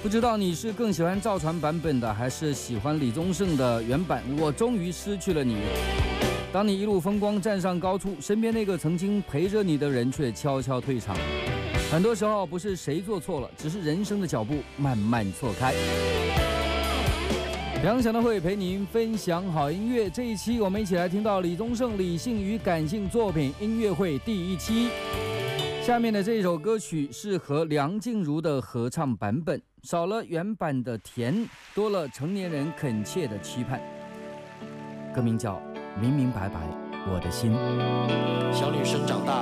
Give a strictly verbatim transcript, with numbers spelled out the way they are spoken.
不知道你是更喜欢赵传版本的，还是喜欢李宗盛的原版？我终于失去了你。当你一路风光站上高处，身边那个曾经陪着你的人却悄悄退场。很多时候不是谁做错了，只是人生的脚步慢慢错开。梁想的会陪您分享好音乐，这一期我们一起来听到李宗盛理性与感性作品音乐会第一期。下面的这首歌曲是和梁静茹的合唱版本，少了原版的甜，多了成年人恳切的期盼。歌名叫《明明白白我的心》。 小女生长大